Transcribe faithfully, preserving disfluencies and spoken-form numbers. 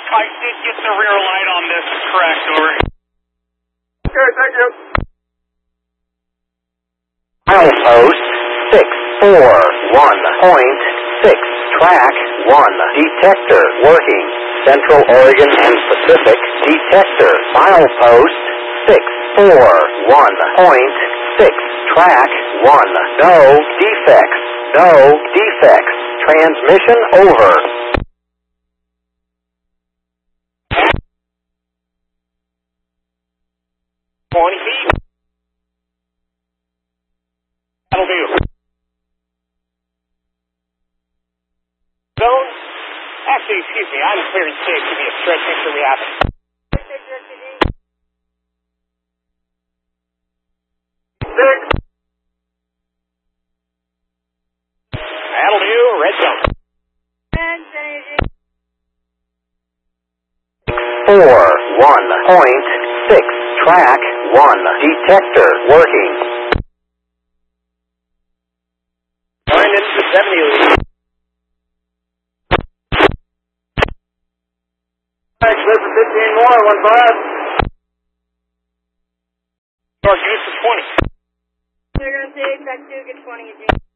I did get the rear light on this, correct, over. Okay, thank you. Milepost six four one point six, track one, detector working. Central Oregon and Pacific detector. Milepost six four one point six, track one, no defects, no defects. Transmission over. twenty feet. That'll do. Zone? Actually, excuse me, I'm clearing six. Give me a stretch, make sure we have it. Six. That'll do. Red zone. four one point six, track one, detector working. Going into the seventy lead. fifteen more, one five. North Goose is twenty. They're going to say, back two, get twenty again.